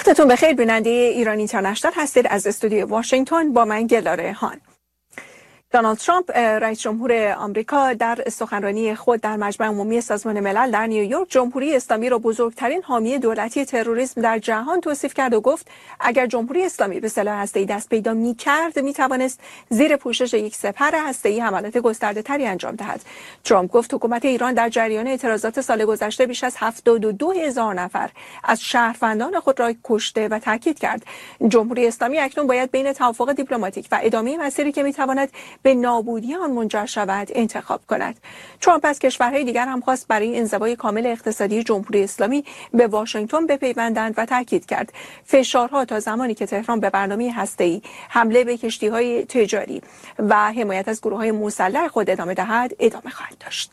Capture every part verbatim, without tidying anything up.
وقتتون بخیر. بیننده ایران اینترنشنال هستید از استودیو واشنگتن. با من گلاره هان. دونالد ترامپ رئیس جمهور آمریکا در سخنرانی خود در مجمع عمومی سازمان ملل در نیویورک جمهوری اسلامی را بزرگترین حامی دولتی تروریسم در جهان توصیف کرد و گفت اگر جمهوری اسلامی به سلاح هسته‌ای دست پیدا می‌کرد می‌توانست زیر پوشش یک سپر هسته‌ای حملات گسترده‌تری انجام دهد. ترامپ گفت حکومت ایران در جریان اعتراضات سال گذشته بیش از هفتاد و دو هزار نفر از شهروندان خود را کشته و تاکید کرد جمهوری اسلامی اکنون باید بین توافق دیپلماتیک و ادامه مسیری که می‌تواند به نابودی آن منجر شود انتخاب کند. ترامپ از کشورهای دیگر هم خواست برای انزوای کامل اقتصادی جمهوری اسلامی به واشنگتن بپیوندند و تاکید کرد فشارها تا زمانی که تهران به برنامه هسته‌ای، حمله به کشتی‌های تجاری و حمایت از گروه‌های مسلح خود ادامه دهد ادامه خواهد داشت.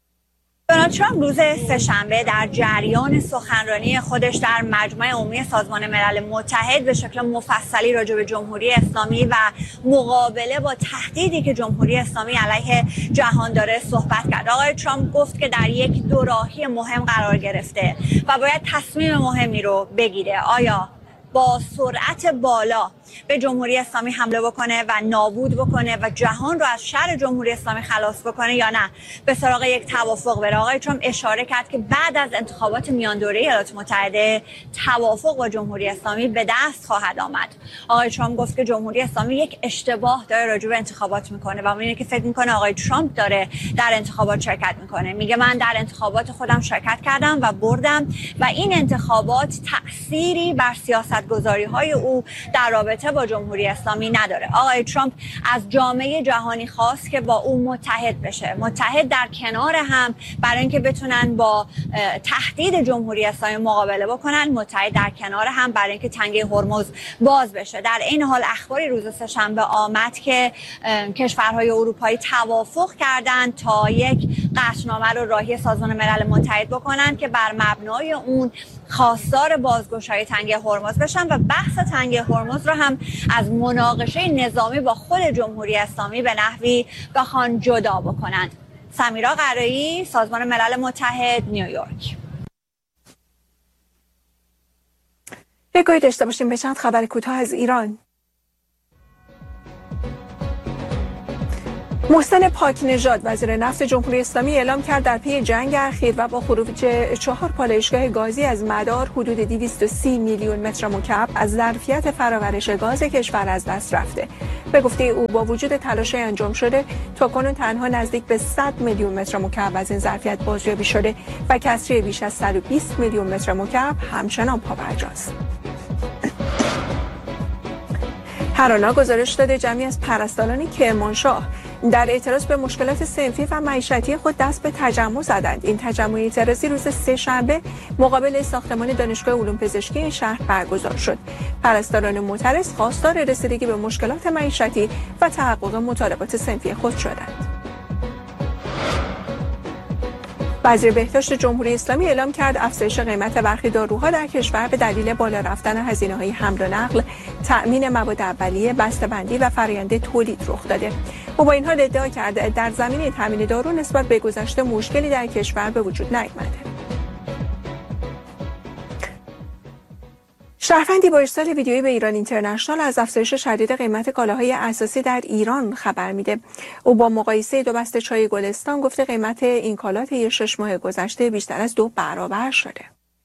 دونالد ترامپ روز سه‌شنبه در جریان سخنرانی خودش در مجمع عمومی سازمان ملل متحد به شکل مفصلی راجع به جمهوری اسلامی و مقابله با تهدیدی که جمهوری اسلامی علیه جهان داره صحبت کرد. آقای ترامپ گفت که در یک دوراهی مهم قرار گرفته و باید تصمیم مهمی رو بگیره. آیا با سرعت بالا به جمهوری اسلامی حمله بکنه و نابود بکنه و جهان رو از شر جمهوری اسلامی خلاص بکنه یا نه به سراغ یک توافق بره؟ آقای ترامپ اشاره کرد که بعد از انتخابات میان دوره ایالات متحده توافق با جمهوری اسلامی به دست خواهد آمد. آقای ترامپ گفت که جمهوری اسلامی یک اشتباه داره راجع به انتخابات میکنه و اون که فکر میکنه آقای ترامپ داره در انتخابات شرکت میکنه. میگه من در انتخابات خودم شرکت کردم و بردم و این انتخابات تأثیری بر سیاستگذاری‌های او در رابطه با جمهوری اسلامی نداره. آقای ترامپ از جامعه جهانی خواست که با او متحد بشه، متحد در کنار هم برای اینکه بتونن با تهدید جمهوری اسلامی مقابله بکنن، متحد در کنار هم برای اینکه تنگه هرمز باز بشه. در این حال اخباری روز سه‌شنبه آمد که کشورهای اروپایی توافق کردند تا یک قطعنامه رو راهی سازمان ملل متحد بکنن که بر مبنای اون خواستار بازگشایی تنگه هرمز بشن و بحث تنگه هرمز رو هم از مناقشه نظامی با خود جمهوری اسلامی به نحوی بخوان جدا بکنند. سمیرا قرایی، سازمان ملل متحد، نیویورک. بگویید داشته باشیم به چند خبر کوتاه از ایران. محسن پاک نژاد وزیر نفت جمهوری اسلامی اعلام کرد در پی جنگ اخیر و با خروج چهار پالایشگاه گازی از مدار حدود دویست و سی میلیون متر مکعب از ظرفیت فرآورش گاز کشور از دست رفته. به گفته او با وجود تلاش‌های انجام شده تاکنون تنها نزدیک به صد میلیون متر مکعب از این ظرفیت بازیابی شده و کسری بیش از صد و بیست میلیون متر مکعب همچنان پابرجاست. هرانا گزارش داده جمعی از پرستاران کرمانشاه در اعتراض به مشکلات صنفی و معیشتی خود دست به تجمع زدند. این تجمع اعتراضی روز سه‌شنبه مقابل ساختمان دانشگاه علوم پزشکی این شهر برگزار شد. پرستاران معترض خواستار رسیدگی به مشکلات معیشتی و تحقق مطالبات صنفی خود شدند. وزیر بهداشت جمهوری اسلامی اعلام کرد افزایش قیمت برخی داروها در کشور به دلیل بالا رفتن هزینه‌های حمل و نقل، تأمین مواد اولیه، بسته‌بندی و فرآیند تولید رخ داده. او با این حال ادعا کرد در زمینه تأمین دارو نسبت به گذشته مشکلی در کشور به وجود نیامده. شهروندی با ارسال ویدیویی به ایران اینترنشنال از افزایش شدید قیمت کالاهای اساسی در ایران خبر میده. او با مقایسه دو بسته چای گلستان گفته قیمت این کالا طی شش ماه گذشته بیشتر از دو برابر شده.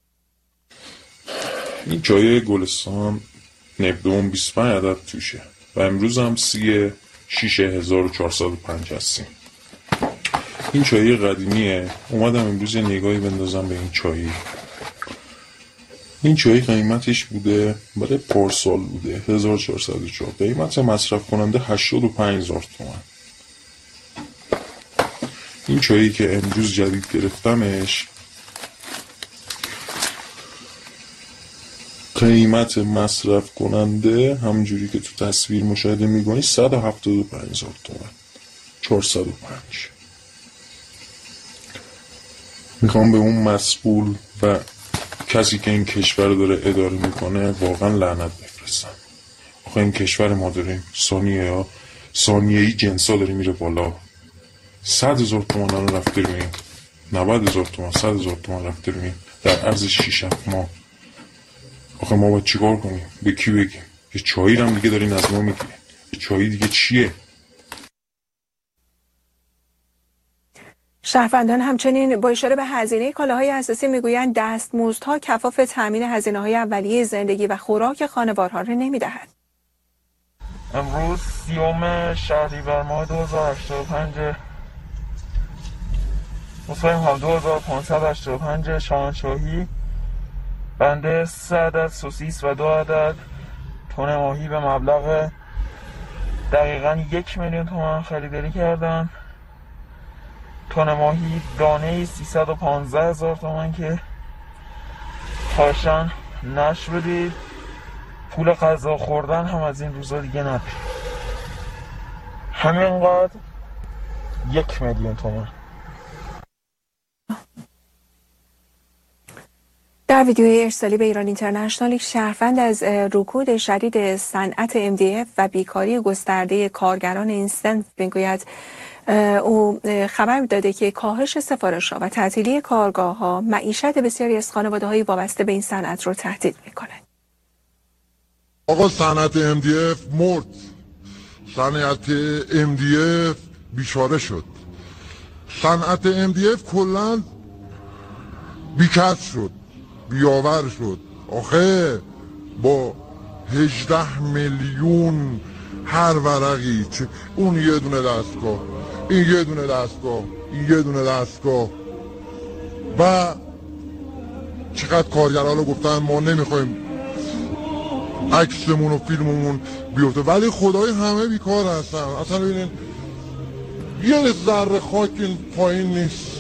این چای گلستان نبدون بیست و پنج عدد توشه و امروز هم سی شش هزار و چهارصد و پنج هستیم. این چای قدیمیه. اومدم امروز نگاهی بندازم به این چای. این چای قیمتش بوده برای پارسال بوده هزار و چهارصد و چهار، قیمت مصرف کننده هشتاد و پنج هزار تومان. این چایی که امروز جدید گرفتمش قیمت مصرف کننده همونجوری که تو تصویر مشاهده می‌کنی صد و هفتاد و پنج هزار تومان، چهارصد و پنج. میخوام به اون مسئول و کسی که این کشور رو داره اداره میکنه واقعا لعنت بفرستم. آخه این کشور ما داریم ثانیه ها ثانیه‌ای جنسا داره میره بالا. صد هزار تومان الان رفته روی این، نود هزار تومان، صد هزار تومان رفته روی این در عرض شش هفت ماه. آخه ما باید چیکار کنیم؟ به کی بگیم؟ یه چایی هم دیگه دارین از ما میگیرین. یه چایی دیگه چیه؟ شهروندان همچنین با اشاره به هزینه کالاهای اساسی میگویند دستمزدها کفاف تامین هزینه‌های اولیه زندگی و خوراک خانوارها را نمی‌دهد. امروز سیوم شهریور ماه دو هزار و هشتاد و پنج مصاحیم هم دو هزار و پانصد و هشتاد و پنج شاهنشاهی بنده سه عدد سوسیس و دو عدد تون ماهی به مبلغ دقیقاً یک میلیون تومان خریداری کردم. تون ماهی دانه سیصد و پانزده هزار تومان که خواهشاً نشر بدید. پول غذا خوردن هم از این روزا دیگه نداریم. همینقدر یک میلیون تومان. در ویدیوی ارسالی به ایران اینترنشنال یک شهروند از رکود شدید صنعت ام دی اف و بیکاری گسترده کارگران این صنف میگوید او خبر داده که کاهش سفارش‌ها و تعطیلی کارگاه‌ها معیشت بسیاری از خانواده‌های وابسته به این صنعت را تهدید می‌کند. آقا صنعت ام دی اف مرد، صنعت ام دی اف بیچاره شد، صنعت ام دی اف کلاً بیکس شد، بیاور شد. آخه با هجده میلیون هر ورقی، اون یه دونه دستگاه، این یه دونه دستگاه، این یه دونه دستگاه و چقدر کارگرها رو گفتن ما نمیخوایم عکسمون و فیلممون بیفته، ولی خدای همه بیکار هستن. اصلا ببینین یه ذره خاک این پایین نیست،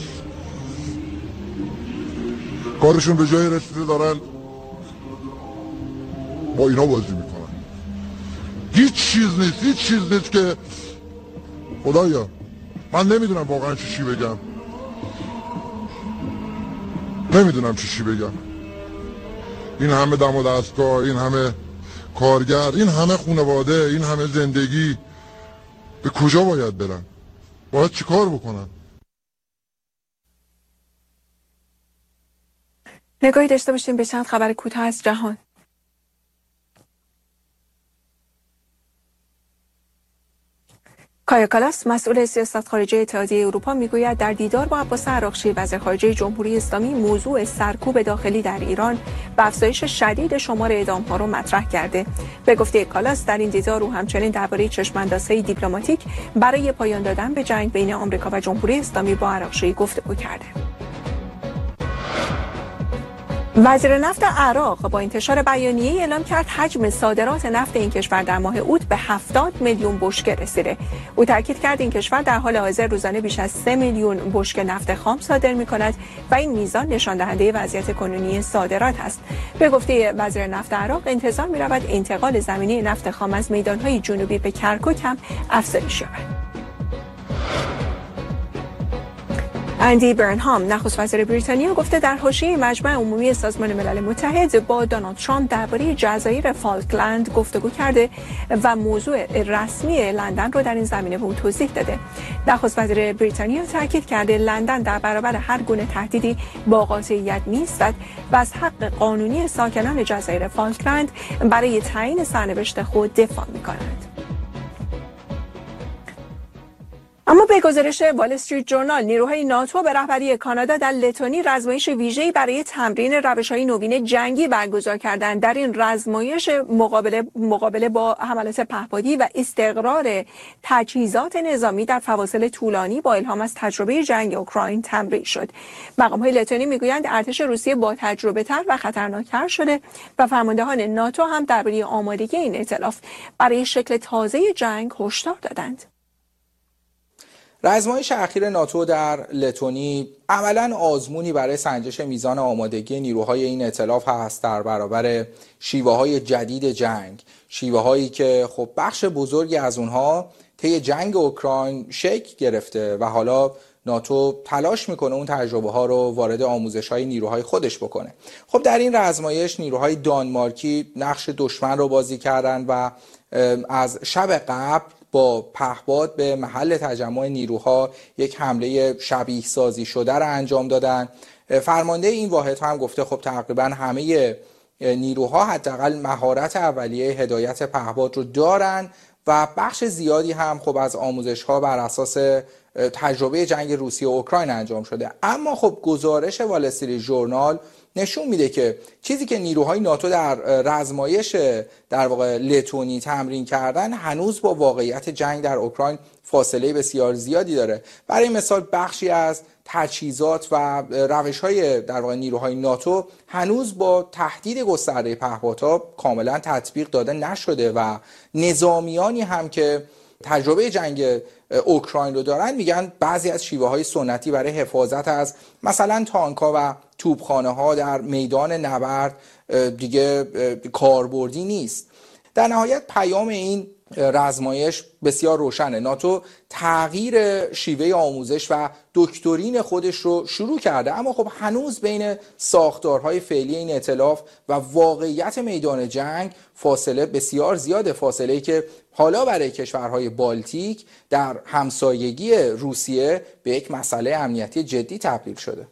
کارشون به جای رسیده دارن با اینا بازی میکنن. هیچ چیز نیست، هیچ چیز نیست که خدایا من نمیدونم واقعا چی چی بگم، نمیدونم چی چی بگم. این همه دم و دستگاه، این همه کارگر، این همه خانواده، این همه زندگی به کجا باید برن؟ باید چی کار بکنن؟ نگاهی داشته باشیم به چند خبر کوتاه از جهان. کایا کالاس مسئول سیاست خارجی اتحادیه اروپا میگوید در دیدار با عباس عراقچی وزیر خارجه جمهوری اسلامی موضوع سرکوب داخلی در ایران و افزایش شدید شمار اعدام‌ها را مطرح کرده. به گفته کالاس در این دیدار او همچنین درباره چشم‌اندازهای دیپلماتیک برای پایان دادن به جنگ بین آمریکا و جمهوری اسلامی با عراقچی گفتگو کرده. وزیر نفت عراق با انتشار بیانیه‌ای اعلام کرد حجم صادرات نفت این کشور در ماه اوت به هفتاد میلیون بشکه رسیده. او تاکید کرد این کشور در حال حاضر روزانه بیش از سه میلیون بشکه نفت خام صادر می‌کند و این میزان نشان دهنده وضعیت کنونی صادرات است. به گفته وزیر نفت عراق انتظار می‌رود انتقال زمینی نفت خام از میدان‌های جنوبی به کرکوک هم افزایش یابد. اندی برنهام نخست وزیر بریتانیا گفته در حاشیه مجمع عمومی سازمان ملل متحد با دونالد ترامپ درباره جزایر فالکلند گفتگو کرده و موضوع رسمی لندن رو در این زمینه به او توضیح داده. نخست وزیر بریتانیا تاکید کرده لندن در برابر هر گونه تهدیدی با قاطعیت می‌ایستد و از حق قانونی ساکنان جزایر فالکلند برای تعیین سرنوشت خود دفاع می‌کند. اما به گزارش وال استریت جورنال نیروهای ناتو به رهبری کانادا در لتونی رزمایش ویژه‌ای برای تمرین روش‌های نوین جنگی برگزار کردند. در این رزمایش مقابله مقابله با حملات پهپادی و استقرار تجهیزات نظامی در فواصل طولانی با الهام از تجربه جنگ اوکراین تمرین شد. مقام‌های لتونی میگویند ارتش روسیه با تجربه‌تر و خطرناکتر شده و فرماندهان ناتو هم درباره آمادگی این ائتلاف برای شکل تازه جنگ هشدار دادند. رزمایش اخیر ناتو در لتونی عملاً آزمونی برای سنجش میزان آمادگی نیروهای این ائتلاف هست در برابر شیوه‌های جدید جنگ، شیوه‌هایی که خب بخش بزرگی از اونها طی جنگ اوکراین شکل گرفته و حالا ناتو تلاش میکنه اون تجربه ها رو وارد آموزش های نیروهای خودش بکنه. خب در این رزمایش نیروهای دانمارکی نقش دشمن رو بازی کردن و از شب قبل با پهپاد به محل تجمع نیروها یک حمله شبیه سازی شده را انجام دادن. فرمانده این واحد هم گفته خب تقریبا همه نیروها حداقل مهارت اولیه هدایت پهپاد رو دارن و بخش زیادی هم خب از آموزش‌ها بر اساس تجربه جنگ روسیه و اوکراین انجام شده. اما خب گزارش وال استریت ژورنال نشون میده که چیزی که نیروهای ناتو در رزمایش در واقع لتونی تمرین کردن هنوز با واقعیت جنگ در اوکراین فاصله بسیار زیادی داره. برای مثال بخشی از تجهیزات و روش‌های در واقع نیروهای ناتو هنوز با تهدید گسترده پهپادها کاملا تطبیق داده نشده و نظامیانی هم که تجربه جنگ اوکراین رو دارن میگن بعضی از شیوه‌های سنتی برای حفاظت از مثلا تانک‌ها و توپخانه‌ها در میدان نبرد دیگه کاربردی نیست. در نهایت پیام این رزمایش بسیار روشنه. ناتو تغییر شیوه آموزش و دکترین خودش رو شروع کرده، اما خب هنوز بین ساختارهای فعلی این ائتلاف و واقعیت میدان جنگ فاصله بسیار زیاده، فاصله‌ای که حالا برای کشورهای بالتیک در همسایگی روسیه به یک مسئله امنیتی جدی تبدیل شده.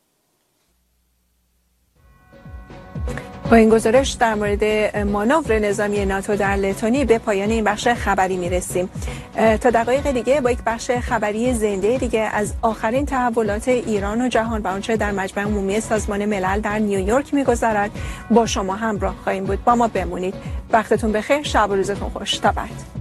با این گزارش در مورد مانور نظامی ناتو در لتونی به پایان این بخش خبری میرسیم. تا دقایق دیگه با یک بخش خبری زنده دیگه از آخرین تحولات ایران و جهان و آنچه در مجمع عمومی سازمان ملل در نیویورک میگذرد با شما همراه خواهیم بود. با ما بمونید. وقتتون بخیر، شب و روزتون خوش. تا بعد.